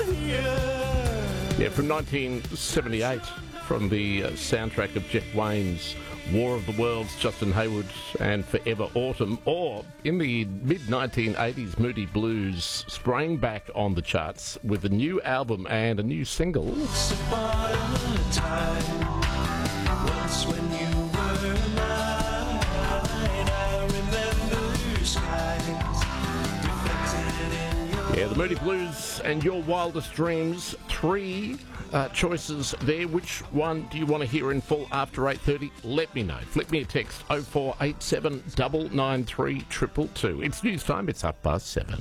Yeah, from 1978, from the soundtrack of Jeff Wayne's War of the Worlds, Justin Hayward and Forever Autumn, or in the mid-1980s, Moody Blues sprang back on the charts with a new album and a new single. Once upon a time, once when you were mine, I remember skies reflected in your... Yeah, the Moody Blues and Your Wildest Dreams, three choices there. Which one do you want to hear in full after 8:30? Let me know. Flip me a text 0487 993 222. It's news time. It's 7:30.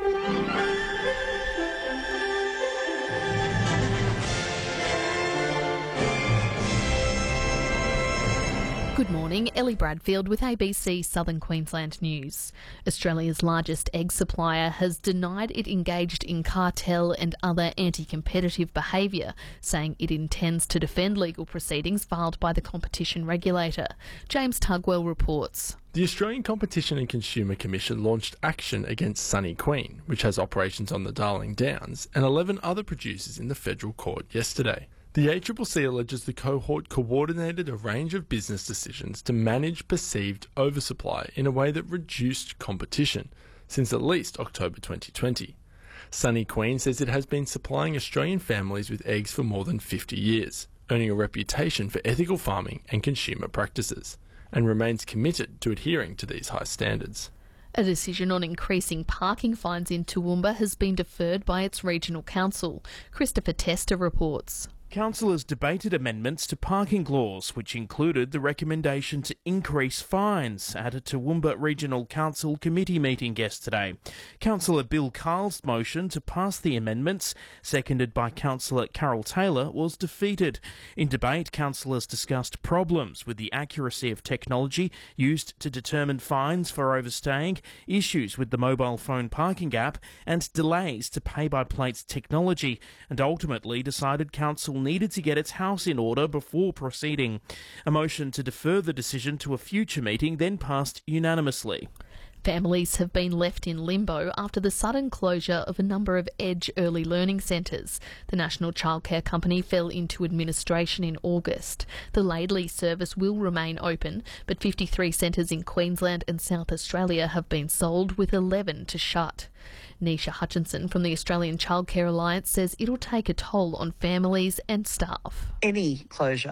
Good morning, Ellie Bradfield with ABC Southern Queensland News. Australia's largest egg supplier has denied it engaged in cartel and other anti-competitive behaviour, saying it intends to defend legal proceedings filed by the competition regulator. James Tugwell reports. The Australian Competition and Consumer Commission launched action against Sunny Queen, which has operations on the Darling Downs, and 11 other producers in the federal court yesterday. The ACCC alleges the cohort coordinated a range of business decisions to manage perceived oversupply in a way that reduced competition since at least October 2020. Sunny Queen says it has been supplying Australian families with eggs for more than 50 years, earning a reputation for ethical farming and consumer practices, and remains committed to adhering to these high standards. A decision on increasing parking fines in Toowoomba has been deferred by its regional council. Christopher Tester reports. Councillors debated amendments to parking laws, which included the recommendation to increase fines at a Toowoomba Regional Council committee meeting yesterday. Councillor Bill Carl's motion to pass the amendments, seconded by Councillor Carol Taylor, was defeated. In debate, councillors discussed problems with the accuracy of technology used to determine fines for overstaying, issues with the mobile phone parking app, and delays to pay-by-plates technology, and ultimately decided council needed to get its house in order before proceeding. A motion to defer the decision to a future meeting then passed unanimously. Families have been left in limbo after the sudden closure of a number of Edge early learning centres. The National Childcare Company fell into administration in August. The Laidley service will remain open, but 53 centres in Queensland and South Australia have been sold, with 11 to shut. Nisha Hutchinson from the Australian Childcare Alliance says it'll take a toll on families and staff. Any closure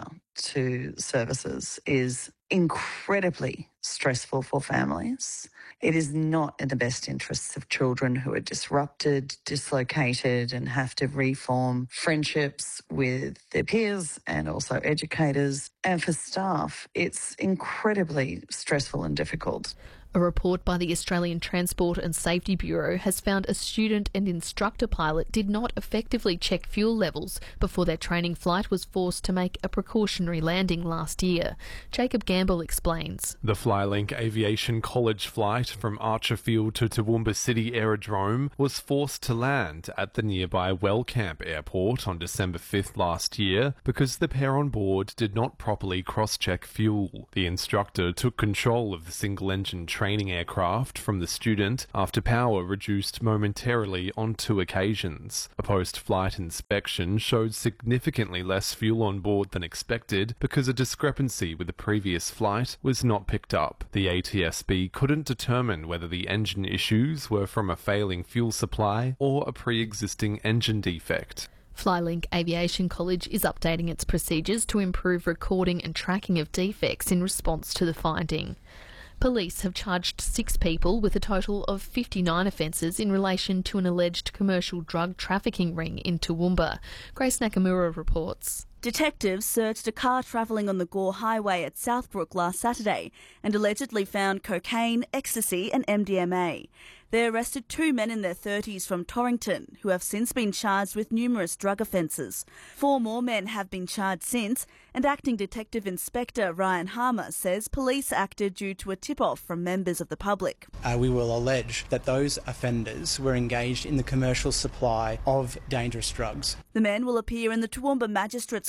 to services is incredibly stressful for families. It is not in the best interests of children who are disrupted, dislocated, and have to reform friendships with their peers and also educators. And for staff, it's incredibly stressful and difficult. A report by the Australian Transport and Safety Bureau has found a student and instructor pilot did not effectively check fuel levels before their training flight was forced to make a precautionary landing last year. Jacob Gamble explains. The Flylink Aviation College flight from Archerfield to Toowoomba City Aerodrome was forced to land at the nearby Wellcamp Airport on December 5th last year because the pair on board did not properly cross-check fuel. The instructor took control of the single-engine training aircraft from the student after power reduced momentarily on 2 occasions. A post-flight inspection showed significantly less fuel on board than expected because a discrepancy with the previous flight was not picked up. The ATSB couldn't determine whether the engine issues were from a failing fuel supply or a pre-existing engine defect. Flylink Aviation College is updating its procedures to improve recording and tracking of defects in response to the finding. Police have charged 6 people with a total of 59 offences in relation to an alleged commercial drug trafficking ring in Toowoomba. Grace Nakamura reports. Detectives searched a car travelling on the Gore Highway at Southbrook last Saturday and allegedly found cocaine, ecstasy and MDMA. They arrested 2 men in their 30s from Torrington who have since been charged with numerous drug offences. 4 more men have been charged since, and Acting Detective Inspector Ryan Harmer says police acted due to a tip-off from members of the public. We will allege that those offenders were engaged in the commercial supply of dangerous drugs. The men will appear in the Toowoomba Magistrates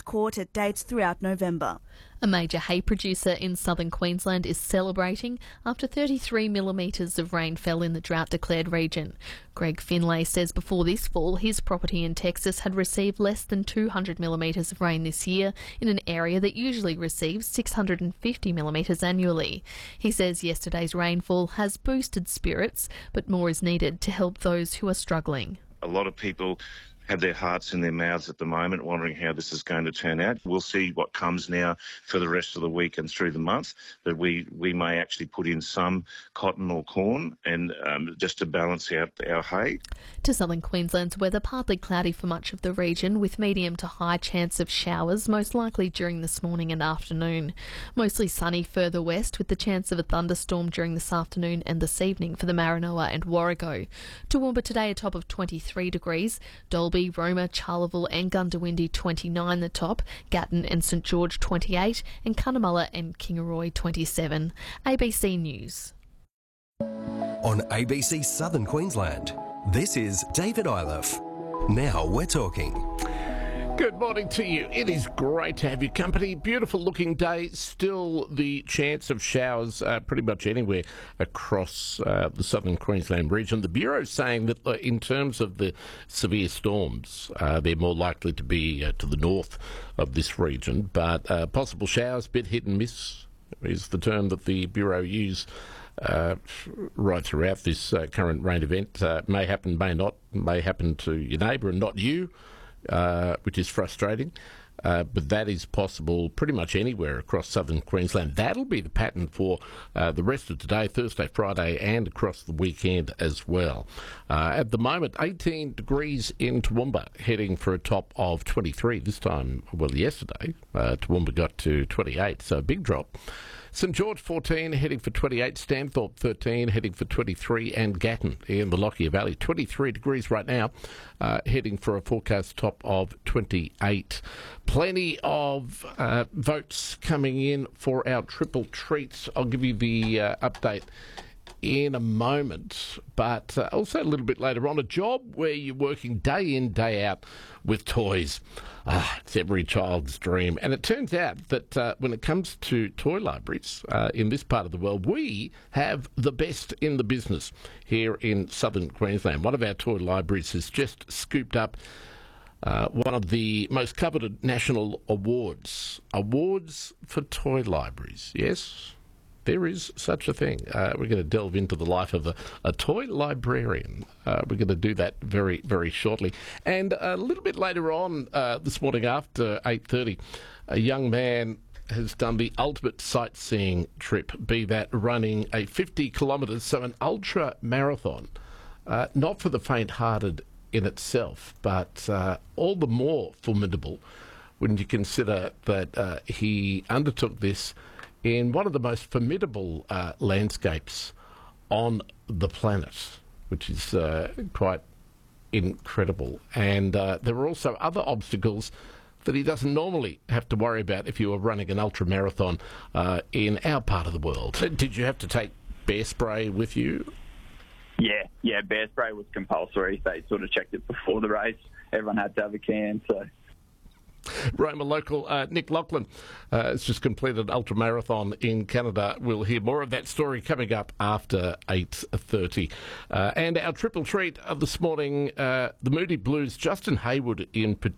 court at dates throughout November. A major hay producer in southern Queensland is celebrating after 33 millimetres of rain fell in the drought-declared region. Greg Finlay says before this fall, his property in Texas had received less than 200 millimetres of rain this year in an area that usually receives 650 millimetres annually. He says yesterday's rainfall has boosted spirits, but more is needed to help those who are struggling. A lot of people have their hearts in their mouths at the moment, wondering how this is going to turn out. We'll see what comes now for the rest of the week and through the month, that we may actually put in some cotton or corn and just to balance out our hay. To southern Queensland's weather, partly cloudy for much of the region, with medium to high chance of showers, most likely during this morning and afternoon. Mostly sunny further west, with the chance of a thunderstorm during this afternoon and this evening for the Maranoa and Warrego. Toowoomba today a top of 23 degrees, Dalby, Roma, Charleville and Gundawindi 29 the top, Gatton and St George 28 and Cunnamulla and Kingaroy 27. ABC News. On ABC Southern Queensland, this is David Iliff. Now we're talking. Good morning to you. It is great to have your company. Beautiful looking day. Still the chance of showers pretty much anywhere across the southern Queensland region. The Bureau's saying that in terms of the severe storms, they're more likely to be to the north of this region. But possible showers, bit hit and miss is the term that the Bureau use right throughout this current rain event. May happen, may not. May happen to your neighbour and not you. Which is frustrating, but that is possible pretty much anywhere across southern Queensland. That'll be the pattern for the rest of today, Thursday, Friday, and across the weekend as well. At the moment, 18 degrees in Toowoomba, heading for a top of 23. This time, well, yesterday, Toowoomba got to 28, so a big drop. St George 14, heading for 28, Stanthorpe 13, heading for 23, and Gatton in the Lockyer Valley, 23 degrees right now, heading for a forecast top of 28. Plenty of votes coming in for our triple treats. I'll give you the update in a moment, but also a little bit later on, a job where you're working day in, day out with toys. It's every child's dream. And it turns out that when it comes to toy libraries in this part of the world, we have the best in the business here in southern Queensland. One of our toy libraries has just scooped up one of the most coveted national awards for toy libraries. Yes, there is such a thing. We're going to delve into the life of a toy librarian. We're going to do that very, very shortly. And a little bit later on this morning after 8:30, a young man has done the ultimate sightseeing trip, be that running a 50 kilometres, so an ultra marathon. Not for the faint-hearted in itself, but all the more formidable when you consider that he undertook this in one of the most formidable landscapes on the planet, which is quite incredible. And there are also other obstacles that he doesn't normally have to worry about if you were running an ultra-marathon in our part of the world. Did you have to take bear spray with you? Yeah, bear spray was compulsory. They sort of checked it before the race. Everyone had to have a can, so... Roma local Nick Lachlan has just completed an ultramarathon in Canada. We'll hear more of that story coming up after 8:30. And our triple treat of this morning, the Moody Blues, Justin Hayward in particular.